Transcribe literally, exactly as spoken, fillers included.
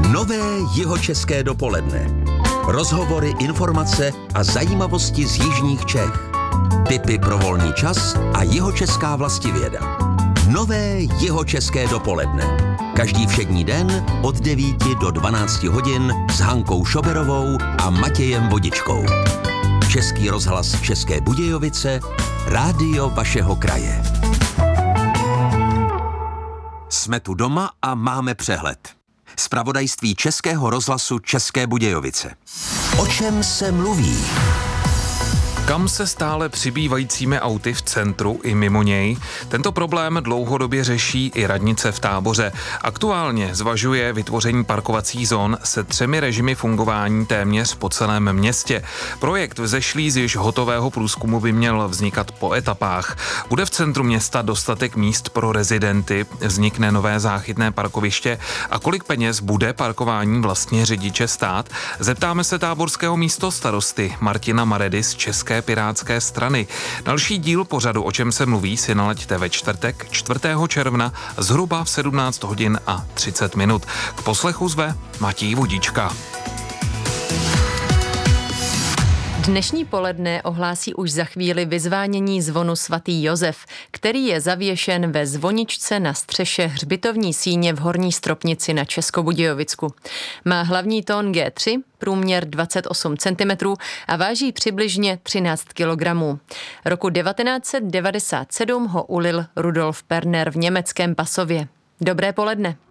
Nové jihočeské dopoledne. Rozhovory, informace a zajímavosti z jižních Čech. Tipy pro volný čas a jihočeská vlastivěda. Nové jihočeské dopoledne. Každý všední den od devíti do dvanácti hodin s Hankou Šoberovou a Matějem Vodičkou. Český rozhlas České Budějovice, rádio vašeho kraje. Jsme tu doma a máme přehled. Zpravodajství Českého rozhlasu České Budějovice. O čem se mluví? Kam se stále přibývajícími auty v centru i mimo něj? Tento problém dlouhodobě řeší i radnice v Táboře. Aktuálně zvažuje vytvoření parkovacích zón se třemi režimy fungování téměř po celém městě. Projekt vzešlý z již hotového průzkumu by měl vznikat po etapách. Bude v centru města dostatek míst pro rezidenty, vznikne nové záchytné parkoviště a kolik peněz bude parkování vlastně řidiče stát? Zeptáme se táborského místostarosty Martina Maredy z České pirátské strany. Další díl pořadu O čem se mluví si nalaďte ve čtvrtek čtvrtého června zhruba v sedmnáct hodin a třicet minut. K poslechu zve Matěj Vodička. Dnešní poledne ohlásí už za chvíli vyzvánění zvonu svatý Josef, který je zavěšen ve zvoničce na střeše hřbitovní síně v Horní Stropnici na Českobudějovicku. Má hlavní tón G tři, průměr dvacet osm centimetrů a váží přibližně třináct kilogramů. Roku devatenáct set devadesát sedm ho ulil Rudolf Perner v německém Pasově. Dobré poledne.